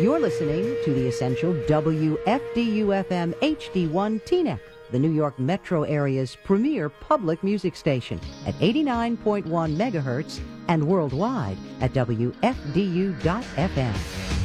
You're listening to the essential WFDU-FM HD1 Teaneck, the New York metro area's premier public music station at 89.1 megahertz and worldwide at WFDU.FM.